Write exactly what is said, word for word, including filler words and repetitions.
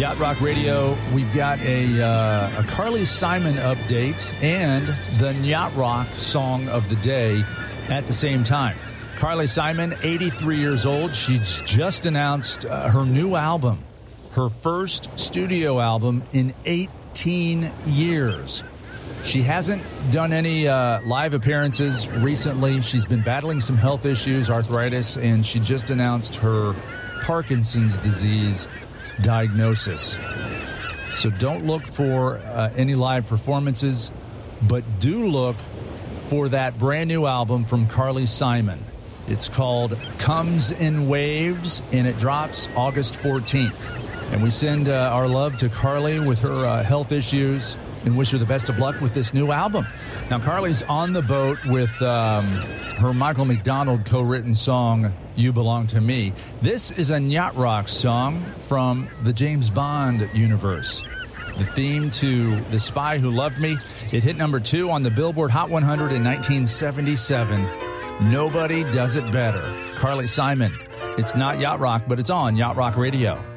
Yacht Rock Radio, we've got a, uh, a Carly Simon update and the Yacht Rock song of the day at the same time. Carly Simon, eighty-three years old. She's just announced uh, her new album, her first studio album in eighteen years. She hasn't done any uh, live appearances recently. She's been battling some health issues, arthritis, and she just announced her Parkinson's disease diagnosis. So don't look for uh, any live performances, but do look for that brand new album from Carly Simon. It's called Comes in Waves, and it drops August fourteenth. And we send uh, our love to Carly with her uh, health issues and wish her the best of luck with this new album. Now, Carly's on the boat with um, her Michael McDonald co-written song, You Belong to Me. This is a Yacht Rock song from the James Bond universe. The theme to The Spy Who Loved Me. It hit number two on the Billboard Hot one hundred in nineteen seventy-seven. Nobody does it better. Carly Simon. It's not Yacht Rock, but it's on Yacht Rock Radio.